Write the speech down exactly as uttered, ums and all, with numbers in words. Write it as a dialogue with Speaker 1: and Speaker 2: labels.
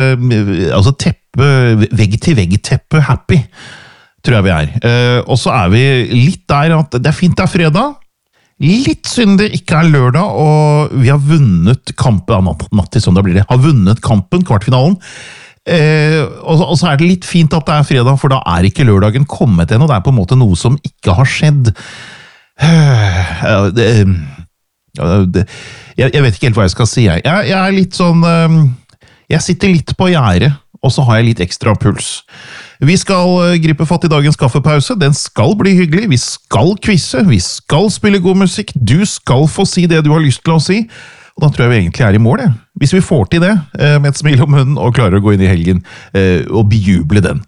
Speaker 1: uh, altså teppe, vegg-til-vegg-teppe happy, tror jeg vi er. Uh, og så er vi litt der at det er fint det er fredag, litt synd det ikke er lørdag, og vi har vunnet kampen, natt, natt til søndag blir det, har vunnet kampen, kvartfinalen, eh, og, og så er det litt fint at det er fredag, for da er ikke lørdagen kommet ennå, det er på en måte noe som ikke har skjedd. Det, det, jeg, jeg vet ikke helt hva jeg skal si, jeg, jeg, jeg er litt sånn, jeg sitter litt på gjerdet, og så har jeg litt ekstra puls. Vi skal gripe fatt i dagens kaffepause, den skal bli hyggelig, vi skal kvisse, vi skal spille god musikk, du skal få si det du har lyst til å si, og da tror jeg vi egentlig er i mål, jeg. Hvis vi får til det, med et smil om munnen, og klarer å gå inn i helgen og bejuble den.